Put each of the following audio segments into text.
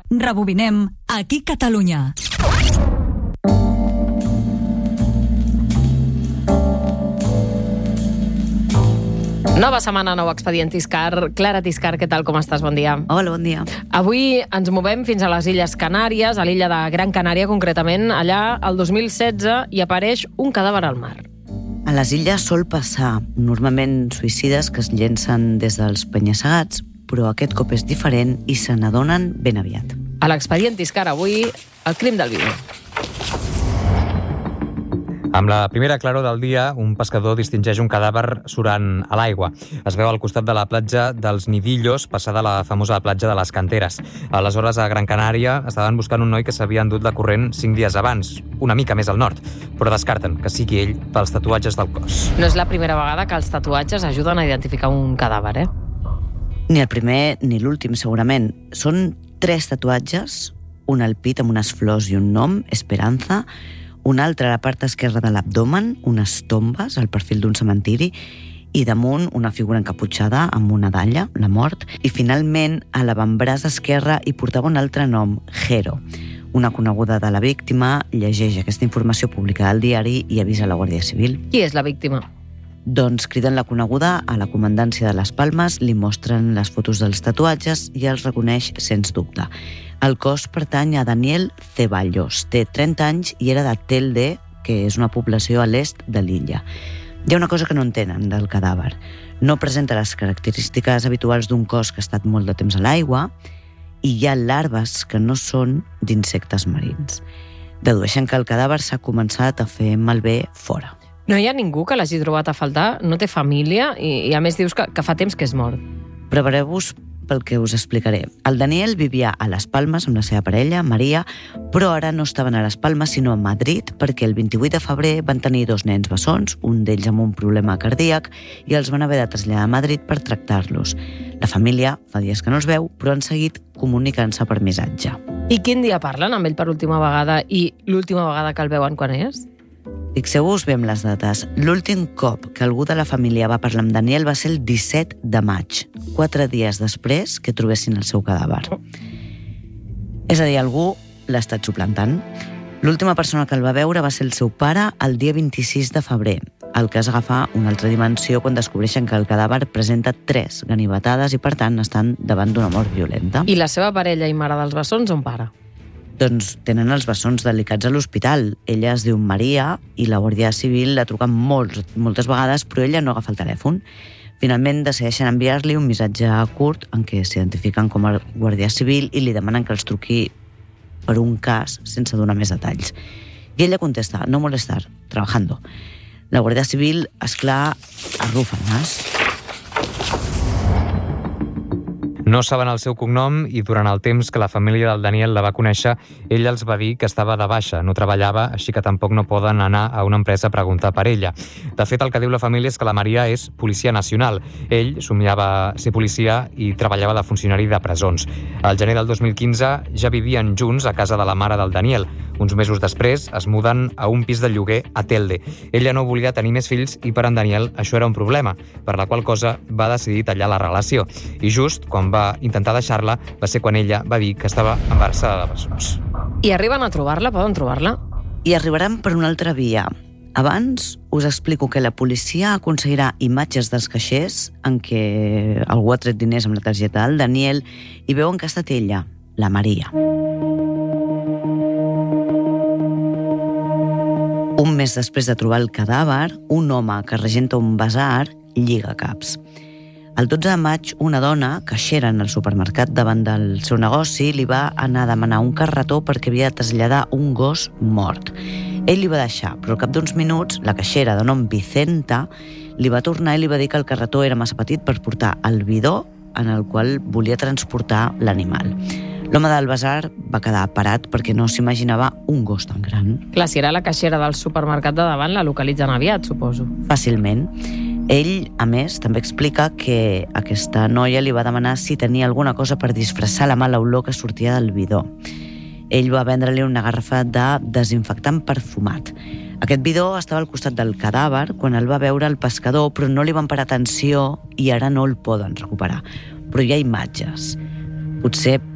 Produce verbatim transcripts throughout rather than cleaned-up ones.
Rebobinem, aquí Catalunya. Nova setmana, nou expedient Tiscar. Clara Tiscar, què tal, com estàs? Bon dia. Hola, bon dia. Avui ens movem fins a les Illes Canàries, a l'illa de Gran Canària concretament. Allà, el dos mil setze, hi apareix un cadàver al mar. A les illes sol passar, normalment suïcides que es llencen des dels penya-segats, però aquest cop és diferent i se n'adonen ben aviat. A l'expedient Tiscar avui, el crim del vídeo. Amb la primera claror del dia, un pescador distingeix un cadàver surant a l'aigua. Es veu al costat de la platja dels Nidillos, passada la famosa platja de les Canteres. Aleshores, a Gran Canària, estaven buscant un noi que s'havia endut la corrent cinc dies abans, una mica més al nord, però descarten que sigui ell pels tatuatges del cos. No és la primera vegada que els tatuatges ajuden a identificar un cadàver, eh? Ni el primer ni l'últim, segurament. Són tres tatuatges, un al pit amb unes flors i un nom, Esperanza, un altre a la part esquerra de l'abdomen, unes tombes al perfil d'un cementiri, i damunt una figura encaputxada amb una dalla, la mort, i finalment a l'avantbraç esquerre hi portava un altre nom, Jero. Una coneguda de la víctima llegeix aquesta informació publicada al diari i avisa la Guàrdia Civil. Qui és la víctima? Doncs criden la coneguda a la comandància de les Palmes, li mostren les fotos dels tatuatges i els reconeix sens dubte. El cos pertany a Daniel Ceballos, té trenta anys i era de Telde, que és una població a l'est de l'illa. Hi ha una cosa que no entenen del cadàver. No presenta les característiques habituals d'un cos que ha estat molt de temps a l'aigua i hi ha larves que no són d'insectes marins. Dedueixen que el cadàver s'ha començat a fer malbé fora. No hi ha ningú que l'hagi trobat a faltar? No té família? I, i a més dius que, que fa temps que és mort. Prepareu-vos pel que us explicaré. El Daniel vivia a Les Palmes amb la seva parella, Maria, però ara no estaven a Les Palmes sinó a Madrid perquè el vint-i-vuit de febrer van tenir dos nens bessons, un d'ells amb un problema cardíac, i els van haver de traslladar a Madrid per tractar-los. La família fa dies que no els veu, però han seguit comunicant-se per missatge. I quin dia parlen amb ell per última vegada i l'última vegada que el veuen quan és? Fixeu-vos bé amb les dates. L'últim cop que algú de la família va parlar amb Daniel va ser el disset de maig, quatre dies després que trobessin el seu cadàver. És a dir, algú l'ha estat suplantant. L'última persona que el va veure va ser el seu pare el dia vint-i-sis de febrer. El cas agafa una altra dimensió quan descobreixen que el cadàver presenta tres ganivetades i, per tant, estan davant d'una mort violenta. I la seva parella i mare dels bessons on para? Doncs tenen els bessons delicats a l'hospital. Ella es diu Maria i la Guàrdia Civil la truca molts, moltes vegades, però ella no agafa el telèfon. Finalment decideixen enviar-li un missatge curt en què s'identifiquen com a Guàrdia Civil i li demanen que els truqui per un cas sense donar més detalls. I ella contesta, no molestar, trabajando. La Guàrdia Civil, esclar, arrufa el nas. No saben el seu cognom i durant el temps que la família del Daniel la va conèixer, ell els va dir que estava de baixa, no treballava, així que tampoc no poden anar a una empresa a preguntar per ella. De fet, el que diu la família és que la Maria és policia nacional. Ell somiava ser policia i treballava de funcionari de presons. Al gener del dos mil quinze ja vivien junts a casa de la mare del Daniel. Uns mesos després es muden a un pis de lloguer a Telde. Ella no volia tenir més fills i per en Daniel això era un problema, per la qual cosa va decidir tallar la relació. I just quan va intentar deixar-la va ser quan ella va dir que estava embarassada de bessons. I arriben a trobar-la? Poden trobar-la? I arribaran per una altra via. Abans us explico que la policia aconseguirà imatges dels caixers en què algú ha tret diners amb la targeta del Daniel i veuen que ha estat ella, la Maria. Un mes després de trobar el cadàver, un home que regenta un basar lliga caps. El dotze de maig, una dona, caixera en el supermercat davant del seu negoci, li va anar a demanar un carretó perquè havia de traslladar un gos mort. Ell li va deixar, però al cap d'uns minuts, la caixera, de nom Vicenta, li va tornar i li va dir que el carretó era massa petit per portar el bidó en el qual volia transportar l'animal. L'home del basar va quedar parat perquè no s'imaginava un gos tan gran. Clar, si era la caixera del supermercat de davant, la localitzen aviat, suposo. Fàcilment. Ell, a més, també explica que aquesta noia li va demanar si tenia alguna cosa per disfressar la mala olor que sortia del bidó. Ell va vendre-li una garrafa de desinfectant perfumat. Aquest bidó estava al costat del cadàver quan el va veure el pescador, però no li van parar atenció i ara no el poden recuperar. Però hi ha imatges. Potser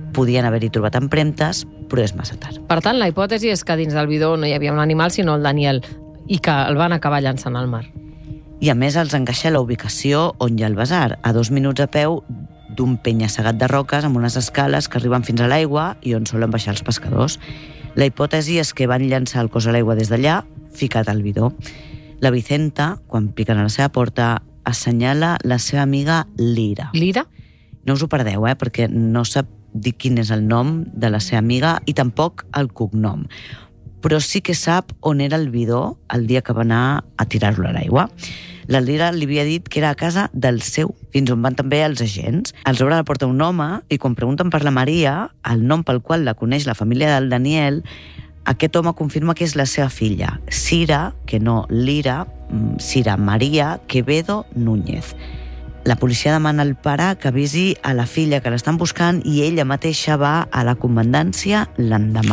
podien haver-hi trobat empremtes, però és massa tard. Per tant, la hipòtesi és que dins del bidó no hi havia un animal, sinó el Daniel, i que el van acabar llançant al mar. I a més els encaixa la ubicació on hi ha el basar, a dos minuts a peu d'un penya-segat de roques amb unes escales que arriben fins a l'aigua i on solen baixar els pescadors. La hipòtesi és que van llançar el cos a l'aigua des d'allà, ficat al bidó. La Vicenta, quan piquen a la seva porta, assenyala la seva amiga Lira. Lira? No us ho perdeu, eh? Perquè no sap dir quin és el nom de la seva amiga i tampoc el cognom. Però sí que sap on era el bidó el dia que va anar a tirar-lo a l'aigua. La Lira li havia dit que era a casa del seu, fins on van també els agents. Els obre la porta un home i quan pregunten per la Maria, el nom pel qual la coneix la família del Daniel, aquest home confirma que és la seva filla, Cira, que no Lira, Cira Maria Quevedo Núñez. La policia demana al pare que avisi a la filla que l'estan buscant i ella mateixa va a la comandància l'endemà.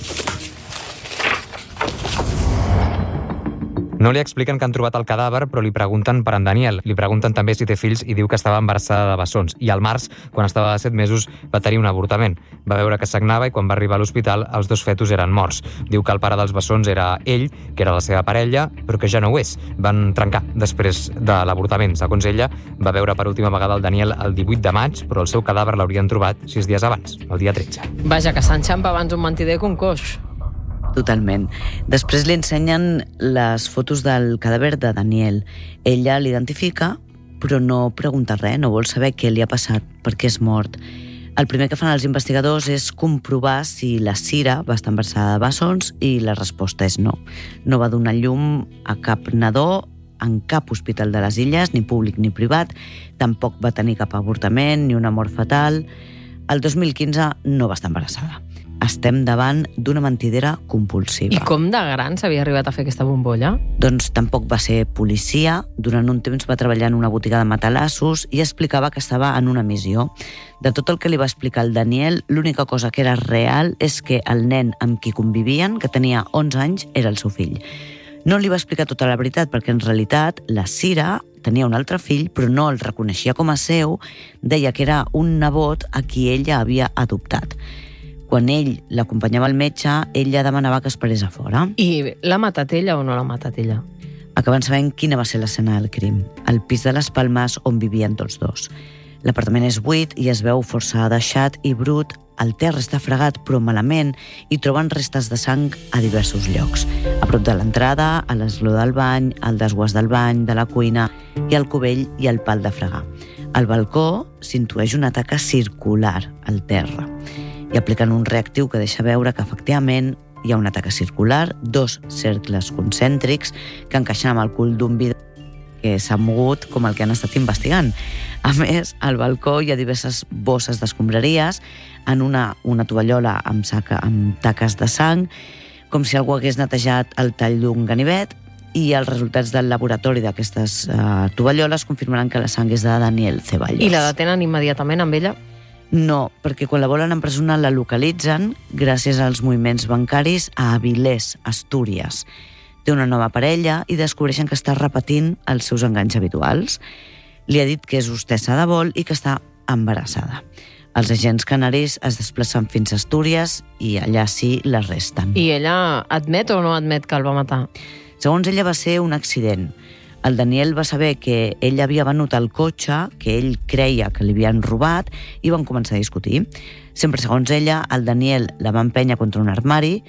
No li expliquen que han trobat el cadàver, però li pregunten per en Daniel. Li pregunten també si té fills i diu que estava embarassada de bessons. I al març, quan estava de set mesos, va tenir un avortament. Va veure que sagnava i quan va arribar a l'hospital els dos fetos eren morts. Diu que el pare dels bessons era ell, que era la seva parella, però que ja no ho és. Van trencar després de l'avortament. Segons ella, va veure per última vegada el Daniel el divuit de maig, però el seu cadàver l'haurien trobat sis dies abans, el dia tretze. Vaja, que s'enxampa abans un mentider que un coix. Totalment. Després li ensenyen les fotos del cadàver de Daniel. Ella l'identifica, però no pregunta res, no vol saber què li ha passat, per què és mort. El primer que fan els investigadors és comprovar si la Cira va estar embarassada de bessons i la resposta és no. No va donar llum a cap nadó en cap hospital de les Illes, ni públic ni privat. Tampoc va tenir cap avortament ni una mort fatal. El dos mil quinze no va estar embarassada. Estem davant d'una mentidera compulsiva. I com de gran s'havia arribat a fer aquesta bombolla? Doncs tampoc va ser policia. Durant un temps va treballar en una botiga de matalassos i explicava que estava en una missió. De tot el que li va explicar el Daniel, l'única cosa que era real és que el nen amb qui convivien, que tenia onze anys, era el seu fill. No li va explicar tota la veritat, perquè en realitat la Cira tenia un altre fill, però no el reconeixia com a seu, deia que era un nebot a qui ella havia adoptat. Quan ell l'acompanyava al metge, ella demanava que esperés a fora. I l'ha matat ella o no l'ha matat ella? Acaben sabent quina va ser l'escena del crim. El pis de les Palmes on vivien tots dos. L'apartament és buit i es veu força deixat i brut. El terra està fregat, però malament, i troben restes de sang a diversos llocs. A prop de l'entrada, a l'esló del bany, al desguàs del bany, de la cuina, i al cubell i al pal de fregar. Al balcó s'intueix una taca circular al terra. I apliquen un reactiu que deixa veure que efectivament hi ha una taca circular, dos cercles concèntrics que encaixen amb el cul d'un vidre que s'ha mogut com el que han estat investigant. A més, al balcó hi ha diverses bosses d'escombraries, en una, una tovallola amb, saca, amb taques de sang, com si algú hagués netejat el tall d'un ganivet, i els resultats del laboratori d'aquestes uh, tovalloles confirmaran que la sang és de Daniel Ceballos. I la detenen immediatament amb ella? No, perquè quan la volen empresonar la localitzen gràcies als moviments bancaris a Avilés, Astúries. Té una nova parella i descobreixen que està repetint els seus enganys habituals. Li ha dit que és hostessa de vol i que està embarassada. Els agents canaris es desplacen fins a Astúries i allà sí l'arresten. I ella admet o no admet que el va matar? Segons ella va ser un accident. El Daniel va saber que ell havia venut el cotxe, que ell creia que li havien robat, i van començar a discutir. Sempre segons ella, el Daniel la va empènyer contra un armari,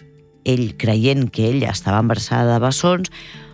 ell creient que ella estava embarassada de bessons,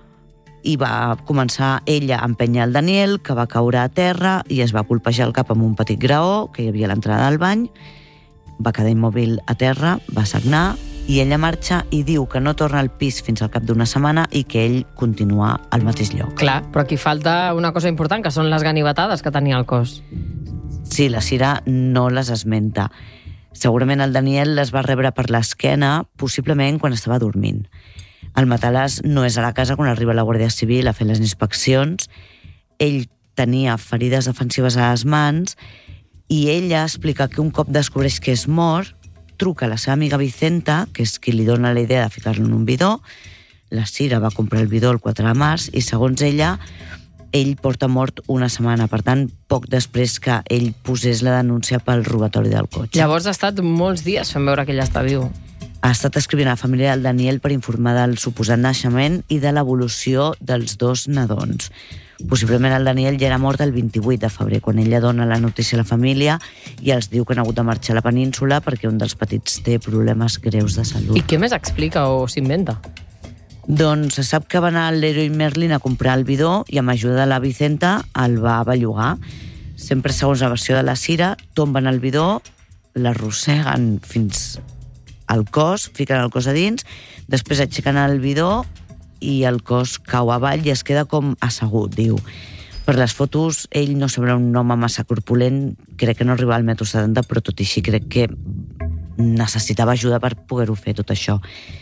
i va començar ella a empènyer el Daniel, que va caure a terra i es va colpejar el cap amb un petit graó que hi havia a l'entrada del bany, va quedar immòbil a terra, va sagnar, i ella marxa i diu que no torna al pis fins al cap d'una setmana i que ell continua al mateix lloc. Clar, però aquí falta una cosa important, que són les ganivetades que tenia el cos. Sí, la Cira no les esmenta. Segurament el Daniel les va rebre per l'esquena, possiblement quan estava dormint. El matalàs no és a la casa quan arriba la Guàrdia Civil a fer les inspeccions. Ell tenia ferides defensives a les mans i ella explica que un cop descobreix que és mort, truca a la seva amiga Vicenta, que és qui li dona la idea de ficar-lo en un bidó. La Cira va comprar el bidó el quatre de març i, segons ella, ell porta mort una setmana, per tant, poc després que ell posés la denúncia pel robatori del cotxe. Llavors ha estat molts dies fent veure que ell està viu. Ha estat escrivint a la família del Daniel per informar del suposat naixement i de l'evolució dels dos nadons. Possiblement el Daniel ja era mort el vint-i-vuit de febrer, quan ella dona la notícia a la família i els diu que han hagut de marxar a la península perquè un dels petits té problemes greus de salut. I què més explica o s'inventa? Doncs se sap que va anar al Leroy Merlin a comprar el bidó i amb ajuda de la Vicenta el va bellugar. Sempre segons la versió de la Cira, tomben el bidó, l'arrosseguen fins al cos, fiquen el cos a dins, després aixequen el bidó i el cos cau avall i es queda com assegut, diu. Per les fotos, ell no sembla un home massa corpulent, crec que no arriba al metro setanta, però tot i així crec que necessitava ajuda per poder-ho fer, tot això.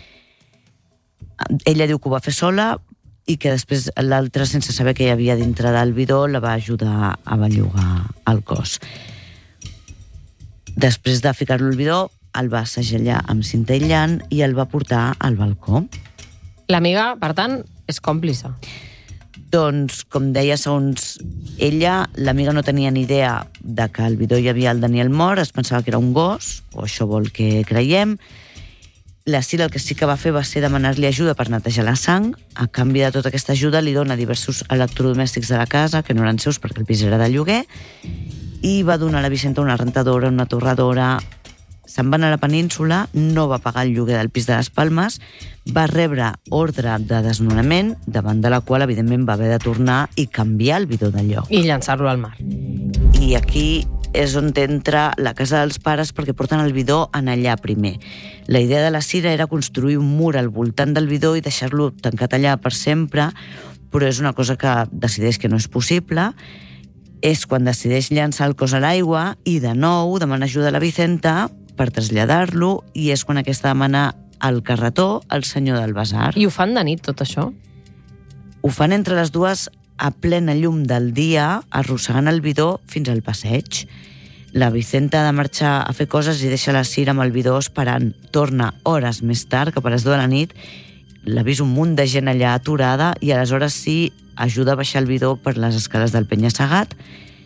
Ella diu que ho va fer sola i que després l'altra, sense saber què hi havia dintre del bidó, la va ajudar a bellugar el cos. Després de ficar-lo al bidó, el va segellar amb cinta aïllant i el va portar al balcó. L'amiga, per tant, és còmplice. Doncs, com deia, segons ella, l'amiga no tenia ni idea de que al bidó hi havia el Daniel mort, es pensava que era un gos, o això vol que creiem. La Cira el que sí que va fer va ser demanar-li ajuda per netejar la sang. A canvi de tota aquesta ajuda li dona diversos electrodomèstics de la casa, que no eren seus perquè el pis era de lloguer, i va donar a la Vicenta una rentadora, una torradora. Se'n van a la península, no va pagar el lloguer del pis de les Palmes, va rebre ordre de desnonament, davant de la qual, evidentment, va haver de tornar i canviar el bidó de lloc. I llançar-lo al mar. I aquí és on entra la casa dels pares perquè porten el bidó en allà primer. La idea de la Cira era construir un mur al voltant del bidó i deixar-lo tancat allà per sempre, però és una cosa que decideix que no és possible. És quan decideix llançar el cos a l'aigua i, de nou, demana ajuda a la Vicenta per traslladar-lo, i és quan aquesta demana al carretó, el senyor del basar. I ho fan de nit, tot això? Ho fan entre les dues a plena llum del dia, arrossegant el bidó fins al passeig. La Vicenta ha de marxar a fer coses i deixa la Cira amb el bidó esperant. Torna hores més tard, cap a les deu de la nit, l'ha vist un munt de gent allà aturada i aleshores sí ajuda a baixar el bidó per les escales del penya-segat.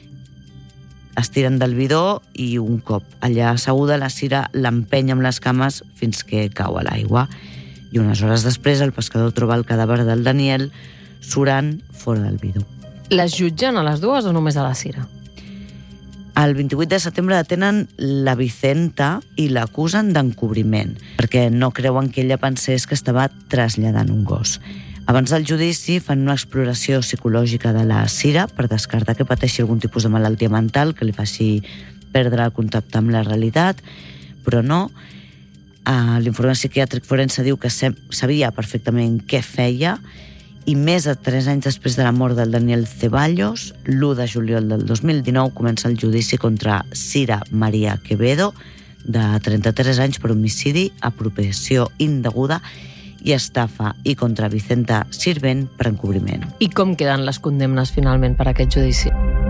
Es tiren del bidó i un cop allà asseguda la Cira l'empenya amb les cames fins que cau a l'aigua. I unes hores després el pescador troba el cadàver del Daniel surant fora del bidó. Les jutgen a les dues o només a la Cira? El vint-i-vuit de setembre detenen la Vicenta i l'acusen d'encobriment, perquè no creuen que ella pensés que estava traslladant un gos. Abans del judici fan una exploració psicològica de la Cira per descartar que pateixi algun tipus de malaltia mental que li faci perdre el contacte amb la realitat, però no. L'informe psiquiàtric forense diu que sabia perfectament què feia i més de tres anys després de la mort del Daniel Ceballos, l'u de juliol del dos mil dinou, comença el judici contra Cira Maria Quevedo, de trenta-tres anys, per homicidi, apropiació indeguda i estafa, i contra Vicenta Sirvent per encobriment. I com queden les condemnes finalment per aquest judici?